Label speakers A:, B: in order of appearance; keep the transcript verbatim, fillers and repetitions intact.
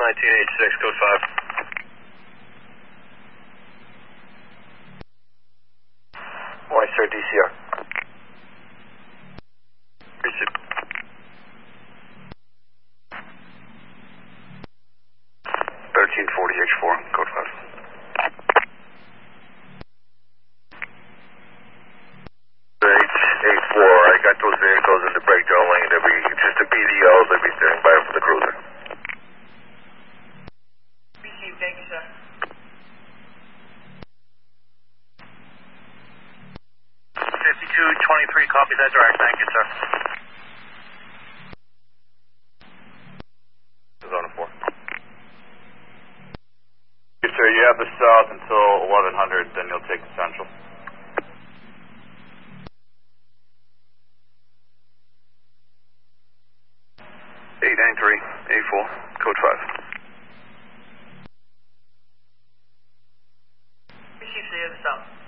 A: nineteen eighty-six, code five. White Star D C R. Receive. thirteen forty H four, code five. eight eight four, I got those vehicles in the breakdown lane. They'll be just a P D O, they'll be standing by for the cruiser.
B: Received, thank you, sir.
A: fifty-two twenty-three, copy that direct, thank you, sir. Zone four.
C: Yes, sir, you have the south until eleven hundred, then you'll take the central.
A: eight nine three, eight four, code five.
B: Received, sir, you have the south.